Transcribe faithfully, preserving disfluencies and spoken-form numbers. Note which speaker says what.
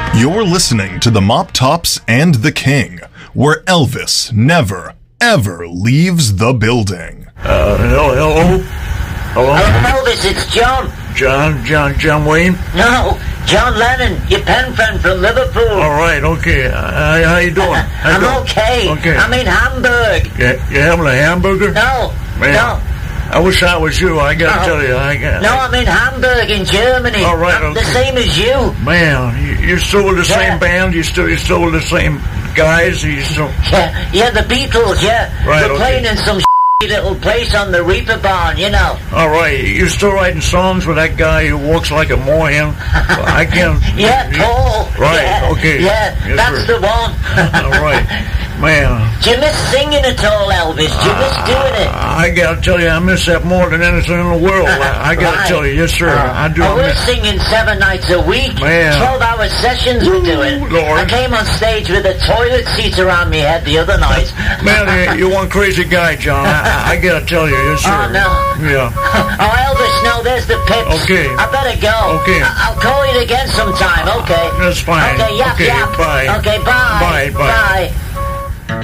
Speaker 1: You're listening to the Mop Tops and the King, where Elvis never, ever leaves the building.
Speaker 2: Uh, hello, hello? Hello?
Speaker 3: Hello, Elvis, it's John.
Speaker 2: John, John, John Wayne?
Speaker 3: No, John Lennon, your pen friend from Liverpool.
Speaker 2: All right, okay. Uh, how you doing? How
Speaker 3: I'm
Speaker 2: you doing?
Speaker 3: okay.
Speaker 2: Okay.
Speaker 3: I'm in Hamburg.
Speaker 2: Yeah, you having a hamburger?
Speaker 3: No,
Speaker 2: Man,
Speaker 3: no.
Speaker 2: I wish I was you. I gotta
Speaker 3: No.
Speaker 2: tell you, I got.
Speaker 3: No, I'm in Hamburg, in Germany.
Speaker 2: All right,
Speaker 3: I'm the
Speaker 2: okay.
Speaker 3: same as you.
Speaker 2: Man, you, you're still with the
Speaker 3: Yeah.
Speaker 2: same band? You still, you still with the same guys? You still...
Speaker 3: Yeah, yeah, the Beatles, yeah.
Speaker 2: Right,
Speaker 3: They're
Speaker 2: okay.
Speaker 3: playing in some little place on the Reeperbahn, you know.
Speaker 2: All right, you still writing songs with that guy who walks like a Mohan? I can't...
Speaker 3: Yeah, Paul.
Speaker 2: Right,
Speaker 3: Yeah,
Speaker 2: okay.
Speaker 3: Yeah,
Speaker 2: Yes,
Speaker 3: that's
Speaker 2: sir.
Speaker 3: the one.
Speaker 2: All right. Man,
Speaker 3: Do you miss singing at all, Elvis? Do you miss doing it?
Speaker 2: I gotta tell you, I miss that more than anything in the world. I, I gotta
Speaker 3: Right.
Speaker 2: tell you, yes, sir. I do.
Speaker 3: Oh, we're
Speaker 2: miss-
Speaker 3: singing seven nights a week.
Speaker 2: Man.
Speaker 3: twelve-hour sessions we're doing.
Speaker 2: Lord.
Speaker 3: I came on stage with a toilet seat around me head the other night.
Speaker 2: Man, you- you're one crazy guy, John. I, I gotta tell you, yes, sir.
Speaker 3: Oh, no.
Speaker 2: Yeah.
Speaker 3: Oh, Elvis, no, there's the pips.
Speaker 2: Okay.
Speaker 3: I better go.
Speaker 2: Okay.
Speaker 3: I- I'll call you again sometime, okay?
Speaker 2: That's fine.
Speaker 3: Okay, yap,
Speaker 2: Okay,
Speaker 3: yap.
Speaker 2: bye.
Speaker 3: Okay, bye.
Speaker 2: Bye, bye.
Speaker 3: Bye.